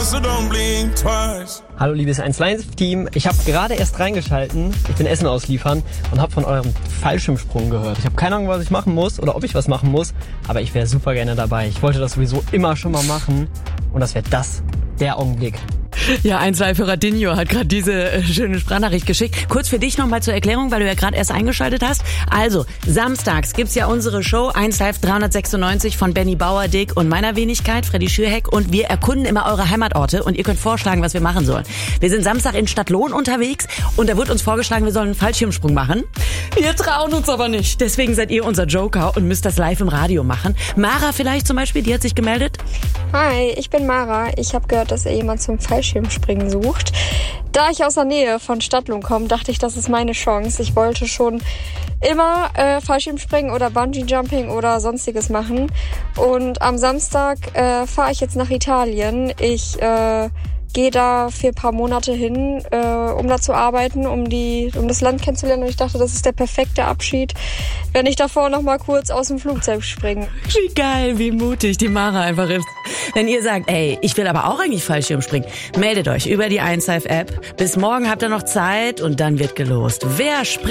so don't blink twice. Hallo liebes 1Live-Team, ich habe gerade erst reingeschalten, ich bin Essen ausliefern und habe von eurem Fallschirmsprung gehört. Ich habe keine Ahnung, was ich machen muss oder ob ich was machen muss, aber ich wäre super gerne dabei. Ich wollte das sowieso immer schon mal machen und das wäre der Augenblick. Ja, 1Live-Hörer Dinho hat gerade diese schöne Sprachnachricht geschickt. Kurz für dich nochmal zur Erklärung, weil du ja gerade erst eingeschaltet hast. Also, samstags gibt's ja unsere Show 1Live 396 von Benny Bauer, Dick und meiner Wenigkeit, Freddy Schürheck. Und wir erkunden immer eure Heimatorte und ihr könnt vorschlagen, was wir machen sollen. Wir sind Samstag in Stadtlohn unterwegs und da wird uns vorgeschlagen, wir sollen einen Fallschirmsprung machen. Wir trauen uns aber nicht. Deswegen seid ihr unser Joker und müsst das live im Radio machen. Mara vielleicht zum Beispiel, die hat sich gemeldet. Hi, ich bin Mara. Ich habe gehört, dass ihr jemand zum Fallschirmspringen sucht. Da ich aus der Nähe von Stadtlohn komme, dachte ich, das ist meine Chance. Ich wollte schon immer Fallschirmspringen oder Bungee-Jumping oder sonstiges machen. Und am Samstag fahre ich jetzt nach Italien. Ich gehe da für ein paar Monate hin, um da zu arbeiten, um das Land kennenzulernen. Und ich dachte, das ist der perfekte Abschied, wenn ich davor noch mal kurz aus dem Flugzeug springe. Wie geil, wie mutig die Mara einfach ist. Wenn ihr sagt, ey, ich will aber auch eigentlich Fallschirmspringen, meldet euch über die 1Live-App. Bis morgen habt ihr noch Zeit und dann wird gelost. Wer springt?